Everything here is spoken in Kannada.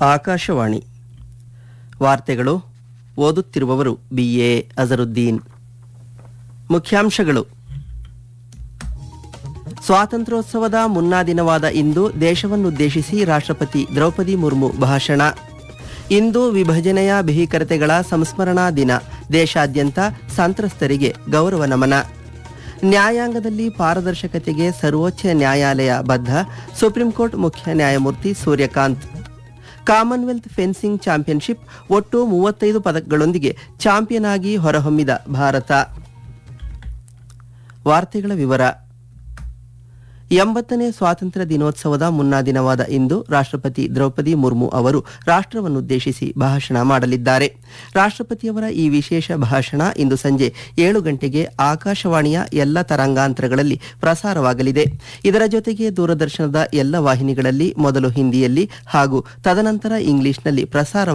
ಆಕಾಶವಾಣಿ ವಾರ್ತೆಗಳು ಓದುತ್ತಿರುವವರು ಬಿಎ ಅಜರುದ್ದೀನ್. ಮುಖ್ಯಾಂಶಗಳು: ಸ್ವಾತಂತ್ರ್ಯೋತ್ಸವದ ಮುನ್ನಾ ದಿನವಾದ ಇಂದು ದೇಶವನ್ನುದ್ದೇಶಿಸಿ ರಾಷ್ಟ್ರಪತಿ ದ್ರೌಪದಿ ಮುರ್ಮು ಭಾಷಣ. ಇಂದು ವಿಭಜನೆಯ ಭೀಕರತೆಗಳ ಸಂಸ್ಮರಣಾ ದಿನ, ದೇಶಾದ್ಯಂತ ಸಂತ್ರಸ್ತರಿಗೆ ಗೌರವ ನಮನ. ನ್ಯಾಯಾಂಗದಲ್ಲಿ ಪಾರದರ್ಶಕತೆಗೆ ಸರ್ವೋಚ್ಚ ನ್ಯಾಯಾಲಯ ಬದ್ಧ, ಸುಪ್ರೀಂಕೋರ್ಟ್ ಮುಖ್ಯ ನ್ಯಾಯಮೂರ್ತಿ ಸೂರ್ಯಕಾಂತ್. ಕಾಮನ್ವೆಲ್ತ್ ಫೆನ್ಸಿಂಗ್ ಚಾಂಪಿಯನ್ಶಿಪ್, ಒಟ್ಟು 35 ಪದಕಗಳೊಂದಿಗೆ ಚಾಂಪಿಯನ್ ಆಗಿ ಹೊರಹೊಮ್ಮಿದ ಭಾರತ. ವಾರ್ತೆಗಳ ವಿವರ. 80ನೇ ಸ್ವಾತಂತ್ರ್ಯ ದಿನೋತ್ಸವದ ಮುನ್ನಾ ದಿನವಾದ ಇಂದು ರಾಷ್ಟ್ರಪತಿ ದ್ರೌಪದಿ ಮುರ್ಮು ಅವರು ರಾಷ್ಟ್ರವನ್ನುದ್ದೇಶಿಸಿ ಭಾಷಣ ಮಾಡಲಿದ್ದಾರೆ. ರಾಷ್ಟ್ರಪತಿಯವರ ಈ ವಿಶೇಷ ಭಾಷಣ ಇಂದು ಸಂಜೆ 7 ಗಂಟೆಗೆ ಆಕಾಶವಾಣಿಯ ಎಲ್ಲ ತರಂಗಾಂತರಗಳಲ್ಲಿ ಪ್ರಸಾರವಾಗಲಿದೆ. ಇದರ ಜೊತೆಗೆ ದೂರದರ್ಶನದ ಎಲ್ಲ ವಾಹಿನಿಗಳಲ್ಲಿ ಮೊದಲು ಹಿಂದಿಯಲ್ಲಿ ಹಾಗೂ ತದನಂತರ ಇಂಗ್ಲಿಷ್ನಲ್ಲಿ ಪ್ರಸಾರ